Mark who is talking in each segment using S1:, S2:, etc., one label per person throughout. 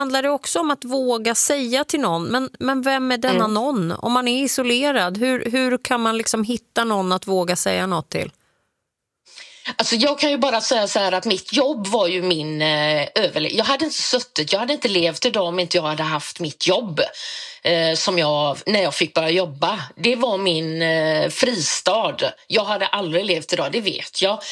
S1: handlar det också om att våga säga till någon. Men vem är denna någon? Om man är isolerad, hur kan man liksom hitta någon att våga säga något till?
S2: Alltså jag kan ju bara säga så här att mitt jobb var ju min jag hade inte levt idag om inte jag hade haft mitt jobb när jag fick börja jobba. Det var min fristad. Jag hade aldrig levt idag, det vet jag.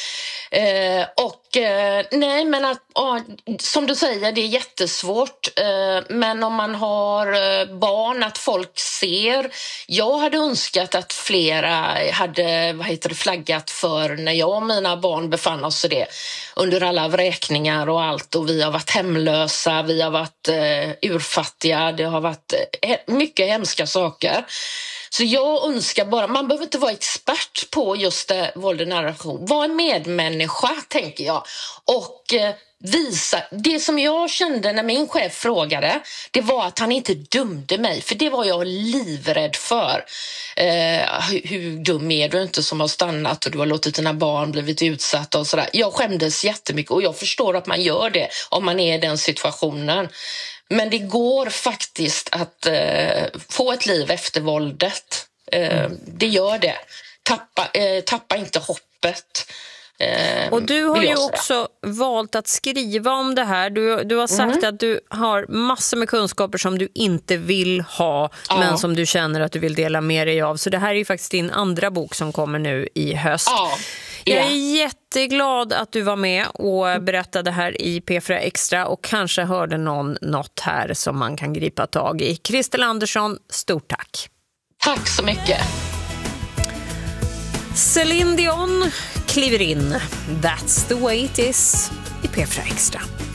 S2: Nej, men som du säger, det är jättesvårt. Men om man har barn, att folk ser. Jag hade önskat att flera hade flaggat för när jag och mina barn befann oss i det. Under alla vräkningar och allt. Och vi har varit hemlösa, vi har varit urfattiga. Det har varit mycket hemska saker. Så jag önskar bara, man behöver inte vara expert på just våld och nära relation. Var en medmänniska, tänker jag. Och visa, det som jag kände när min chef frågade, det var att han inte dömde mig. För det var jag livrädd för. Hur dum är du inte som har stannat och du har låtit dina barn blivit utsatta och sådär. Jag skämdes jättemycket och jag förstår att man gör det om man är i den situationen. Men det går faktiskt att få ett liv efter våldet. Det gör det. Tappa inte hoppet.
S1: Och du har ju också valt att skriva om det här. Du har sagt att du har massor med kunskaper som du inte vill ha, men som du känner att du vill dela med dig av. Så det här är ju faktiskt din andra bok som kommer nu i höst. Jag är jätteglad att du var med och berättade här i P4 Extra och kanske hörde något här som man kan gripa tag i. Christel Andersson, stort tack.
S2: Tack så mycket.
S1: Céline Dion kliver in. That's the way it is i P4 Extra.